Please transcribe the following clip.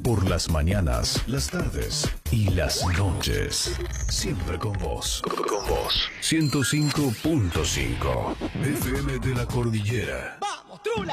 Por las mañanas, las tardes y las noches. Siempre con vos. Con vos. 105.5 FM de la Cordillera. ¡Vamos, Trula!